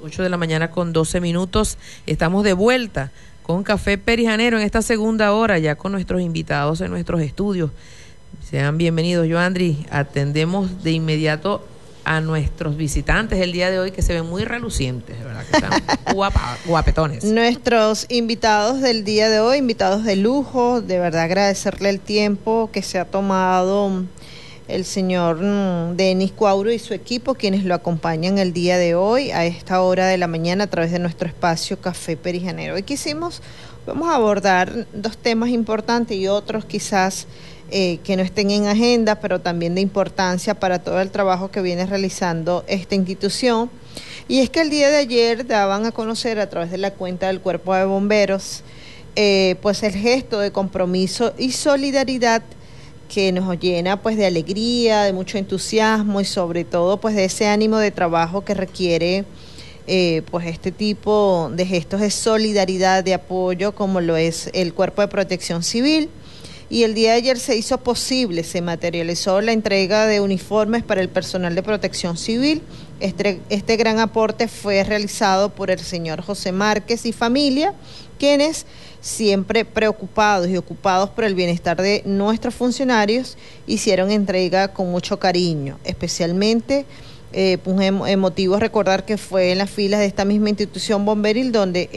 8 de la mañana con 12 minutos. Estamos de vuelta con Café Perijanero en esta segunda hora, ya con nuestros invitados en nuestros estudios. Sean bienvenidos, Joandri. Atendemos de inmediato a nuestros visitantes el día de hoy, que se ven muy relucientes, de verdad que están guapetones. Nuestros invitados del día de hoy, invitados de lujo, de verdad agradecerle el tiempo que se ha tomado el señor Denis Cuauro y su equipo, quienes lo acompañan el día de hoy a esta hora de la mañana a través de nuestro espacio Café Perijanero. Hoy vamos a abordar dos temas importantes y otros quizás que no estén en agenda, pero también de importancia para todo el trabajo que viene realizando esta institución. Y es que el día de ayer daban a conocer a través de la cuenta del Cuerpo de Bomberos pues el gesto de compromiso y solidaridad que nos llena pues de alegría, de mucho entusiasmo y sobre todo pues de ese ánimo de trabajo que requiere pues este tipo de gestos de solidaridad, de apoyo, como lo es el Cuerpo de Protección Civil. Y el día de ayer se hizo posible, se materializó la entrega de uniformes para el personal de Protección Civil. Este gran aporte fue realizado por el señor José Márquez y familia, quienes siempre preocupados y ocupados por el bienestar de nuestros funcionarios, hicieron entrega con mucho cariño, especialmente pues emotivo recordar que fue en las filas de esta misma institución bomberil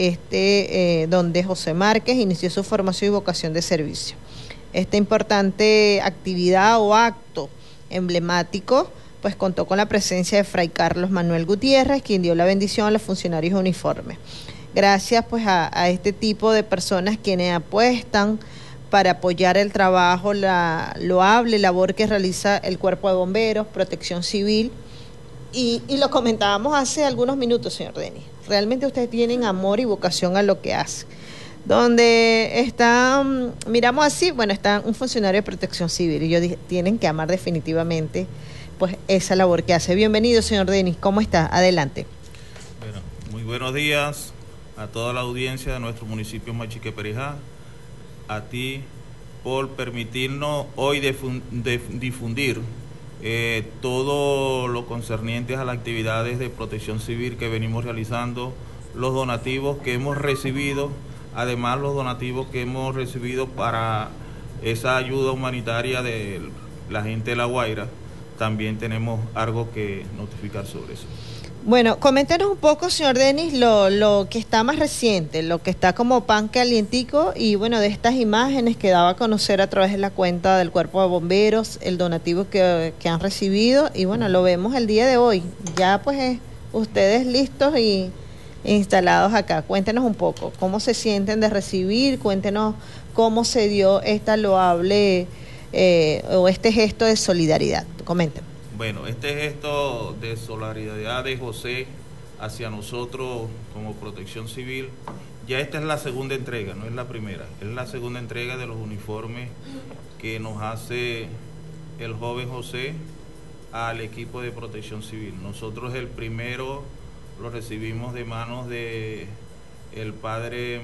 donde José Márquez inició su formación y vocación de servicio. Esta importante actividad o acto emblemático pues contó con la presencia de Fray Carlos Manuel Gutiérrez, quien dio la bendición a los funcionarios uniformes. Gracias pues a este tipo de personas quienes apuestan para apoyar el trabajo, la loable labor que realiza el Cuerpo de Bomberos, Protección Civil. Y lo comentábamos hace algunos minutos, señor Denis. Realmente ustedes tienen amor y vocación a lo que hacen. Donde están, miramos así, bueno, está un funcionario de Protección Civil y yo dije, tienen que amar definitivamente pues esa labor que hace. Bienvenido, señor Denis, ¿cómo está? Adelante. Bueno, muy buenos días a toda la audiencia de nuestro municipio Machique Perijá, a ti por permitirnos hoy difundir todo lo concerniente a las actividades de protección civil que venimos realizando, los donativos que hemos recibido, además los donativos que hemos recibido para esa ayuda humanitaria de la gente de La Guaira. También tenemos algo que notificar sobre eso. Bueno, coméntenos un poco, señor Denis, lo que está más reciente, lo que está como pan calientico y bueno, de estas imágenes que daba a conocer a través de la cuenta del Cuerpo de Bomberos, el donativo que han recibido y bueno, lo vemos el día de hoy. Ya pues ustedes listos y instalados acá. Cuéntenos un poco cómo se sienten de recibir, cuéntenos cómo se dio esta loable o este gesto de solidaridad. Comenten. Bueno, este gesto de solidaridad de José hacia nosotros como Protección Civil, ya esta es la segunda entrega, no es la primera, es la segunda entrega de los uniformes que nos hace el joven José al equipo de Protección Civil. Nosotros el primero lo recibimos de manos de el padre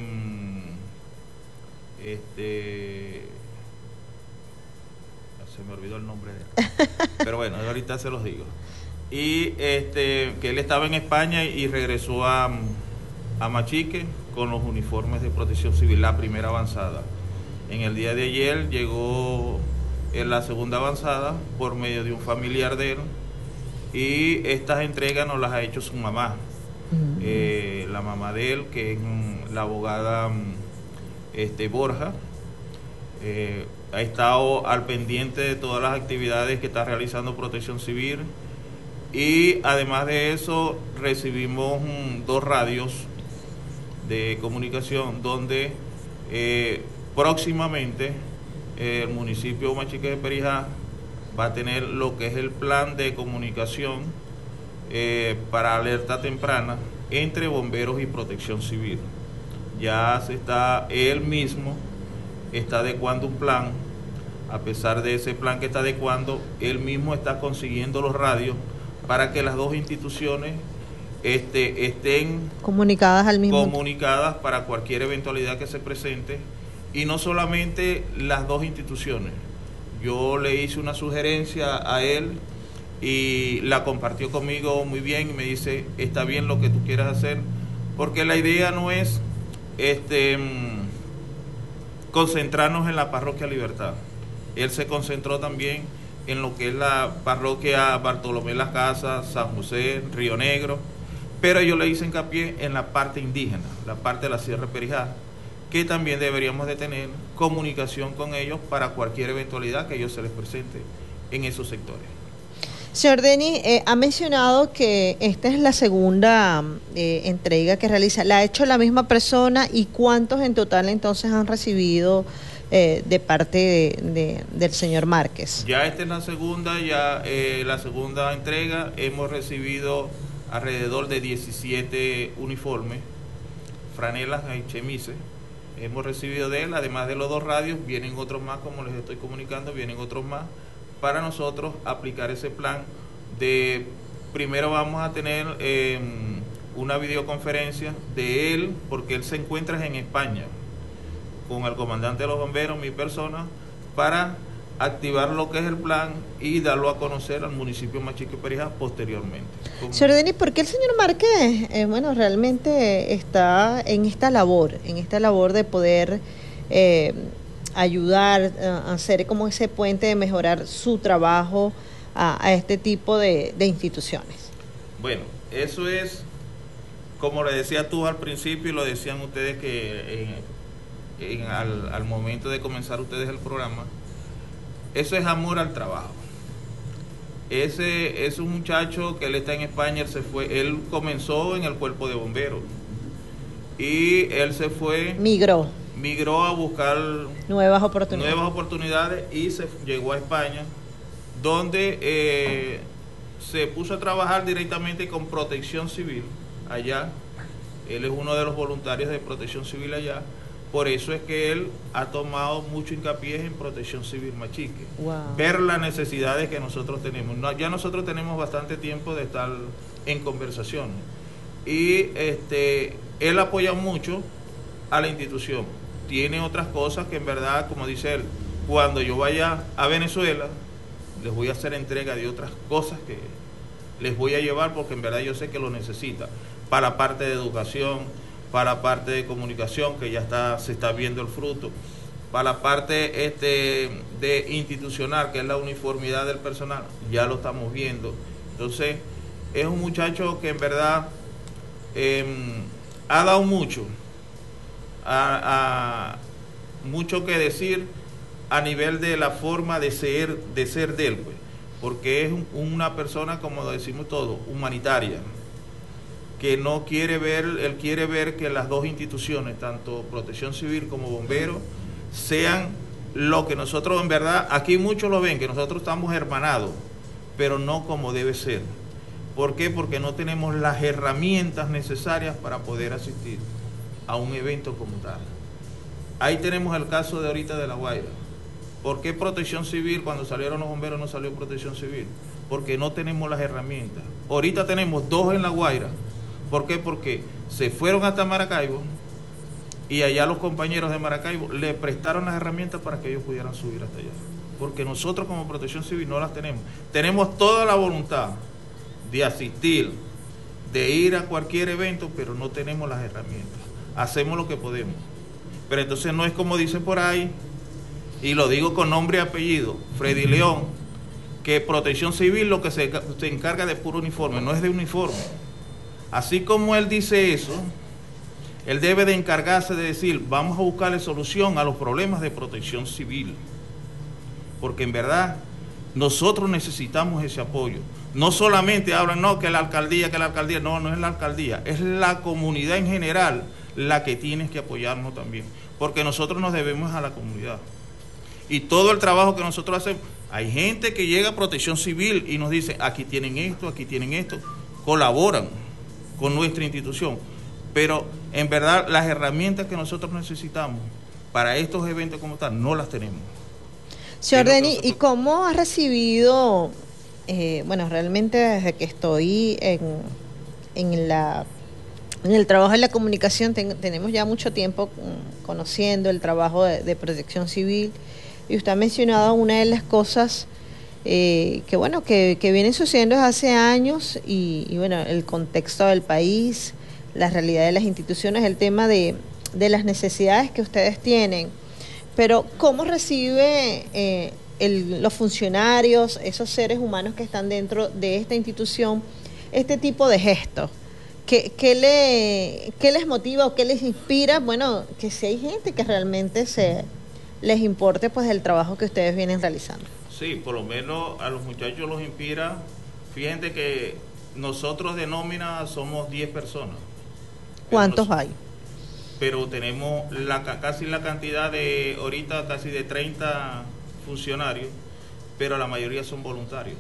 se me olvidó el nombre de él, pero bueno, ahorita se los digo. Y que él estaba en España y regresó a Machique con los uniformes de Protección Civil, la primera avanzada. En el día de ayer llegó en la segunda avanzada por medio de un familiar de él, y estas entregas nos las ha hecho su mamá, la mamá de él, que es la abogada Borja. Ha estado al pendiente de todas las actividades que está realizando Protección Civil, y además de eso recibimos 2 radios de comunicación donde próximamente el municipio Machique de Perijá va a tener lo que es el plan de comunicación para alerta temprana entre bomberos y Protección Civil. Ya él mismo está adecuando un plan. A pesar de ese plan que está adecuando, él mismo está consiguiendo los radios para que las dos instituciones estén comunicadas al mismo comunicadas para cualquier eventualidad que se presente, y no solamente las dos instituciones. Yo le hice una sugerencia a él y la compartió conmigo muy bien y me dice, está bien lo que tú quieras hacer, porque la idea no es concentrarnos en la parroquia Libertad. Él se concentró también en lo que es la parroquia Bartolomé Las Casas, San José, Río Negro, pero yo le hice hincapié en la parte indígena, la parte de la Sierra de Perijá, que también deberíamos de tener comunicación con ellos para cualquier eventualidad que ellos se les presente en esos sectores. Señor Denis, ha mencionado que esta es la segunda entrega que realiza. ¿La ha hecho la misma persona y cuántos en total entonces han recibido de parte del señor Márquez? Ya esta es la segunda, la segunda entrega. Hemos recibido alrededor de 17 uniformes, franelas y chemises. Hemos recibido de él, además de los 2 radios, vienen otros más, como les estoy comunicando, vienen otros más, para nosotros aplicar ese plan de, primero vamos a tener una videoconferencia de él, porque él se encuentra en España, con el comandante de los bomberos, mi persona, para activar lo que es el plan y darlo a conocer al municipio Machique Perijá posteriormente. Señor Denis, ¿por qué el señor Márquez realmente está en esta labor de poder ayudar a hacer como ese puente de mejorar su trabajo a este tipo de instituciones? Bueno, eso es, como le decía tú al principio y lo decían ustedes que al momento de comenzar ustedes el programa, eso es amor al trabajo. Ese es un muchacho que él está en España, él comenzó en el cuerpo de bomberos y él se fue, migró a buscar nuevas oportunidades y llegó a España, donde se puso a trabajar directamente con Protección Civil allá. Él es uno de los voluntarios de Protección Civil allá. Por eso es que él ha tomado mucho hincapié en Protección Civil Machique. Wow. Ver las necesidades que nosotros tenemos. Ya nosotros tenemos bastante tiempo de estar en conversaciones. Y él apoya mucho a la institución. Tiene otras cosas que en verdad, como dice él, cuando yo vaya a Venezuela, les voy a hacer entrega de otras cosas que les voy a llevar, porque en verdad yo sé que lo necesita. Para la parte de educación, para la parte de comunicación, que ya se está viendo el fruto, para la parte de institucional, que es la uniformidad del personal, ya lo estamos viendo. Entonces, es un muchacho que en verdad ha dado mucho, mucho que decir a nivel de la forma de ser de él, pues, porque es una persona, como decimos todos, humanitaria, que no quiere ver, él quiere ver que las dos instituciones, tanto Protección Civil como Bomberos, sean lo que nosotros en verdad, aquí muchos lo ven, que nosotros estamos hermanados, pero no como debe ser. ¿Por qué? Porque no tenemos las herramientas necesarias para poder asistir a un evento como tal. Ahí tenemos el caso de ahorita de La Guaira. ¿Por qué Protección Civil, cuando salieron los bomberos, no salió Protección Civil? Porque no tenemos las herramientas. Ahorita tenemos 2 en La Guaira. ¿Por qué? Porque se fueron hasta Maracaibo y allá los compañeros de Maracaibo le prestaron las herramientas para que ellos pudieran subir hasta allá. Porque nosotros como Protección Civil no las tenemos. Tenemos toda la voluntad de asistir, de ir a cualquier evento, pero no tenemos las herramientas. Hacemos lo que podemos. Pero entonces no es como dicen por ahí, y lo digo con nombre y apellido, Freddy León, que Protección Civil lo que se encarga de puro uniforme, no es de uniforme. Así como él dice eso, él debe de encargarse de decir, vamos a buscarle solución a los problemas de Protección Civil, porque en verdad nosotros necesitamos ese apoyo. No solamente hablan, no, que la alcaldía, no es la alcaldía, es la comunidad en general la que tiene que apoyarnos también, porque nosotros nos debemos a la comunidad. Y todo el trabajo que nosotros hacemos, hay gente que llega a Protección Civil y nos dice, aquí tienen esto, colaboran con nuestra institución, pero en verdad las herramientas que nosotros necesitamos para estos eventos como tal, no las tenemos. Señor Denis, ¿y cómo ha recibido, realmente desde que estoy en el trabajo de la comunicación, tenemos ya mucho tiempo conociendo el trabajo de Protección Civil, y usted ha mencionado una de las cosas que bueno, que vienen sucediendo desde hace años y bueno, el contexto del país, la realidad de las instituciones, el tema de las necesidades que ustedes tienen. Pero ¿cómo recibe los funcionarios, esos seres humanos que están dentro de esta institución, este tipo de gestos? ¿Qué les motiva o qué les inspira? Bueno, que si hay gente que realmente les importe pues el trabajo que ustedes vienen realizando. Sí, por lo menos a los muchachos los inspira. Fíjense que nosotros de nómina somos 10 personas. ¿Cuántos hay? Pero tenemos casi la cantidad de, ahorita casi de 30 funcionarios, pero la mayoría son voluntarios.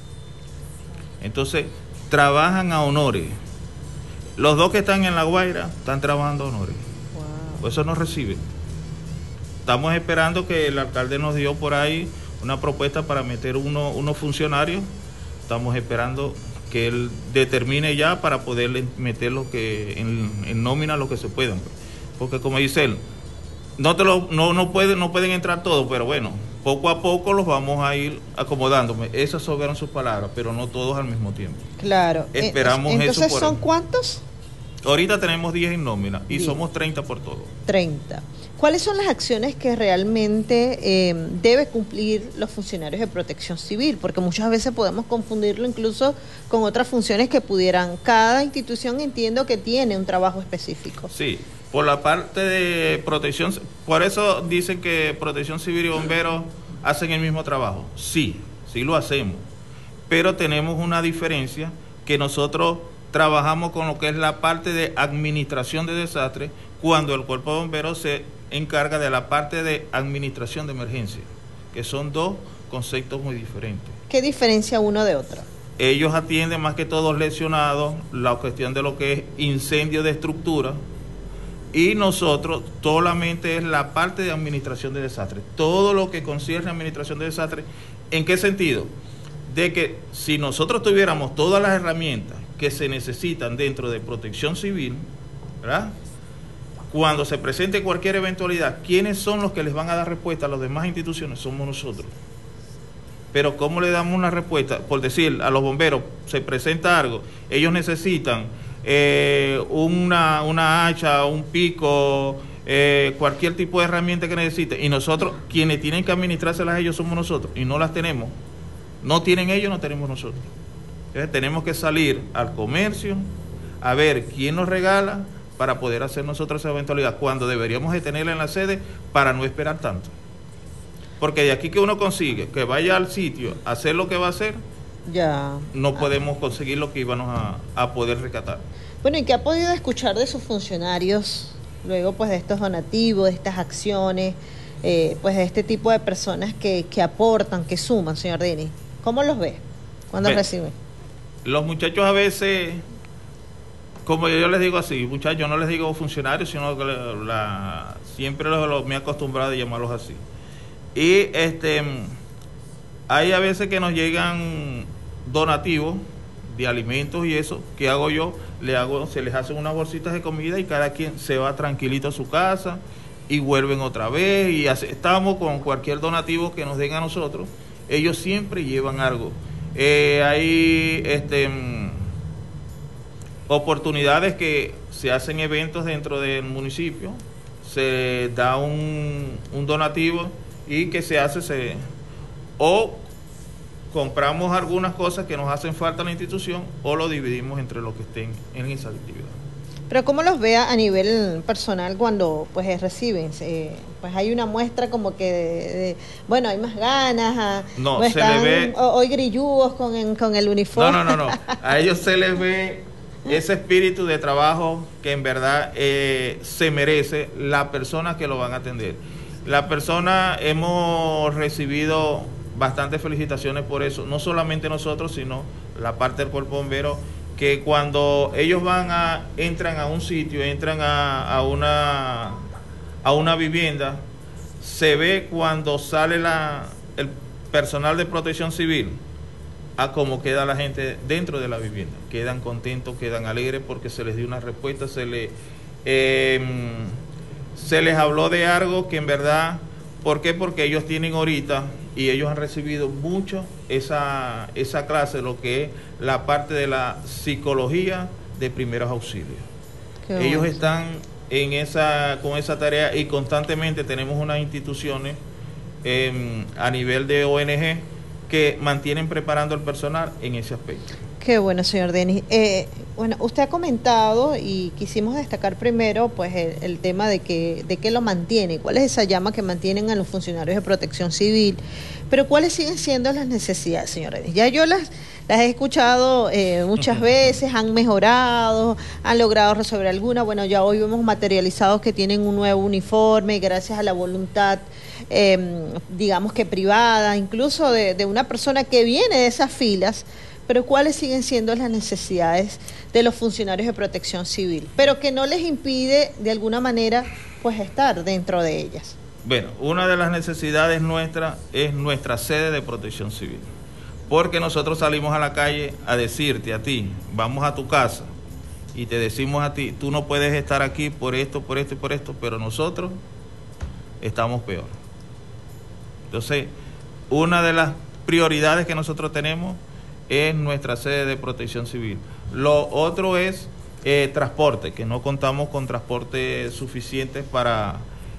Entonces, trabajan a honores. Los dos que están en La Guaira están trabajando a honores. Wow. Por eso no reciben. Estamos esperando que el alcalde nos dio por ahí una propuesta para meter unos funcionarios. Estamos esperando que él determine ya para poderle meter lo que en nómina lo que se puedan. Porque como dice él, no pueden entrar todos, pero bueno, poco a poco los vamos a ir acomodándome. Esas fueron sus palabras, pero no todos al mismo tiempo. Claro. Esperamos entonces, eso. ¿son cuántos? Ahorita tenemos 10 en nómina y somos 30 por todo. 30. ¿Cuáles son las acciones que realmente debe cumplir los funcionarios de Protección Civil? Porque muchas veces podemos confundirlo incluso con otras funciones que pudieran. Cada institución entiendo que tiene un trabajo específico. Sí, por la parte de protección, por eso dicen que Protección Civil y Bomberos hacen el mismo trabajo. Sí, sí lo hacemos, pero tenemos una diferencia que nosotros trabajamos con lo que es la parte de administración de desastres, cuando el Cuerpo de Bomberos se encarga de la parte de administración de emergencia, que son dos conceptos muy diferentes. ¿Qué diferencia uno de otro? Ellos atienden más que todos lesionados, la cuestión de lo que es incendio de estructura, y nosotros solamente es la parte de administración de desastres. Todo lo que concierne a administración de desastres, ¿en qué sentido? De que si nosotros tuviéramos todas las herramientas que se necesitan dentro de Protección Civil, ¿verdad?, cuando se presente cualquier eventualidad, ¿quiénes son los que les van a dar respuesta a las demás instituciones? Somos nosotros. Pero ¿cómo le damos una respuesta? Por decir, a los bomberos se presenta algo, ellos necesitan una hacha, un pico, cualquier tipo de herramienta que necesiten, y nosotros, quienes tienen que administrárselas a ellos somos nosotros, y no las tenemos. No tienen ellos, no tenemos nosotros. Entonces tenemos que salir al comercio a ver quién nos regala para poder hacer nosotros esa eventualidad, cuando deberíamos de tenerla en la sede para no esperar tanto. Porque de aquí que uno consigue que vaya al sitio a hacer lo que va a hacer, ya no podemos conseguir lo que íbamos a poder rescatar. Bueno, ¿y qué ha podido escuchar de sus funcionarios luego pues de estos donativos, de estas acciones, pues de este tipo de personas que aportan, que suman, señor Denis? ¿Cómo los ve cuando reciben? Los muchachos a veces, como yo les digo así, muchachos, no les digo funcionarios, sino que siempre me he acostumbrado a llamarlos así. Y hay a veces que nos llegan donativos de alimentos y eso. ¿Qué hago yo? Se les hacen unas bolsitas de comida y cada quien se va tranquilito a su casa y vuelven otra vez, y estamos con cualquier donativo que nos den a nosotros. Ellos siempre llevan algo. Hay oportunidades que se hacen eventos dentro del municipio, se da un donativo y que se hace, o compramos algunas cosas que nos hacen falta en la institución, o lo dividimos entre los que estén en esa actividad. Pero ¿cómo los ve a nivel personal cuando pues reciben? Pues hay una muestra como que, bueno, hay más ganas, no, se les ve hoy grilludos con el uniforme. No, a ellos se les ve ese espíritu de trabajo que en verdad se merece la persona que lo van a atender. La persona, hemos recibido bastantes felicitaciones por eso, no solamente nosotros, sino la parte del Cuerpo Bombero, que cuando ellos entran a un sitio, entran a una vivienda, se ve cuando sale el personal de Protección Civil, a cómo queda la gente dentro de la vivienda. Quedan contentos, quedan alegres porque se les dio una respuesta, se les habló de algo que en verdad, ¿por qué? Porque ellos tienen ahorita y ellos han recibido mucho esa clase, lo que es la parte de la psicología de primeros auxilios. Ellos están con esa tarea y constantemente tenemos unas instituciones a nivel de ONG que mantienen preparando al personal en ese aspecto. Qué bueno, señor Denis. Bueno, usted ha comentado y quisimos destacar primero pues el tema de qué lo mantiene, cuál es esa llama que mantienen a los funcionarios de protección civil, pero cuáles siguen siendo las necesidades, señor Denis. Ya yo las he escuchado muchas veces, han mejorado, han logrado resolver alguna. Bueno, ya hoy vemos materializados que tienen un nuevo uniforme gracias a la voluntad, digamos que privada, incluso de una persona que viene de esas filas. Pero ¿cuáles siguen siendo las necesidades de los funcionarios de protección civil? Pero que no les impide, de alguna manera, pues estar dentro de ellas. Bueno, una de las necesidades nuestras es nuestra sede de protección civil. Porque nosotros salimos a la calle a decirte a ti, vamos a tu casa, y te decimos a ti, tú no puedes estar aquí por esto, por esto y por esto, pero nosotros estamos peor. Entonces, una de las prioridades que nosotros tenemos es nuestra sede de protección civil. Lo otro es transporte, que no contamos con transporte suficiente para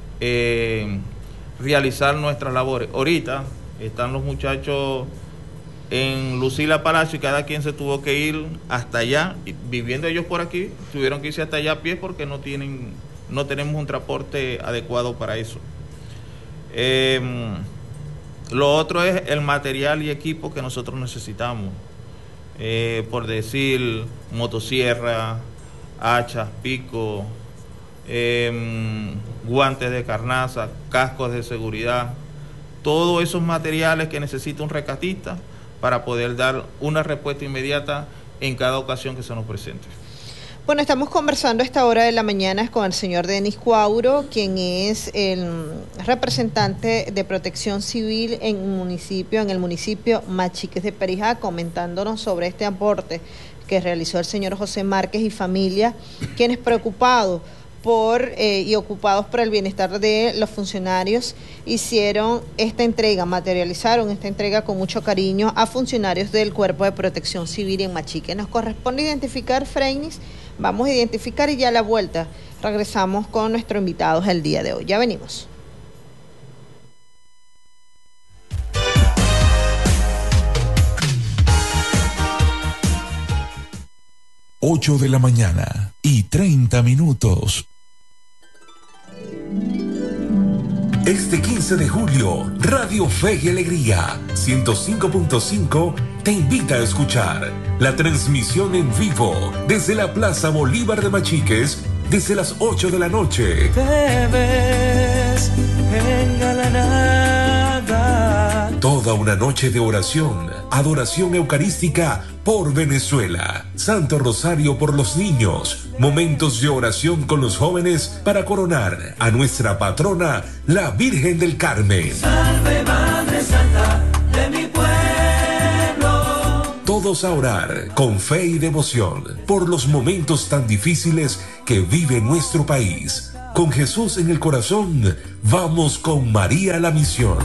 realizar nuestras labores. Ahorita están los muchachos en Lucila Palacio y cada quien se tuvo que ir hasta allá, y viviendo ellos por aquí, tuvieron que irse hasta allá a pie porque no tenemos un transporte adecuado para eso. Lo otro es el material y equipo que nosotros necesitamos, por decir motosierra, hachas, pico, guantes de carnaza, cascos de seguridad, todos esos materiales que necesita un rescatista para poder dar una respuesta inmediata en cada ocasión que se nos presente. Bueno, estamos conversando a esta hora de la mañana con el señor Denis Cuauro, quien es el representante de Protección Civil en el municipio Machiques de Perijá, comentándonos sobre este aporte que realizó el señor José Márquez y familia, quienes preocupados y ocupados por el bienestar de los funcionarios, hicieron esta entrega, materializaron esta entrega con mucho cariño a funcionarios del Cuerpo de Protección Civil en Machique. Nos corresponde identificar, Freinis, vamos a identificar y ya a la vuelta regresamos con nuestros invitados el día de hoy. Ya venimos. Ocho de la mañana y 30 minutos. Este 15 de julio, Radio Fe y Alegría 105.5 te invita a escuchar la transmisión en vivo desde la Plaza Bolívar de Machiques desde las 8 de la noche. Te ves engalanada. Toda una noche de oración, adoración eucarística por Venezuela, Santo Rosario por los niños, momentos de oración con los jóvenes para coronar a nuestra patrona, la Virgen del Carmen. Salve Madre Santa de mi pueblo. Todos a orar con fe y devoción por los momentos tan difíciles que vive nuestro país. Con Jesús en el corazón, vamos con María a la misión.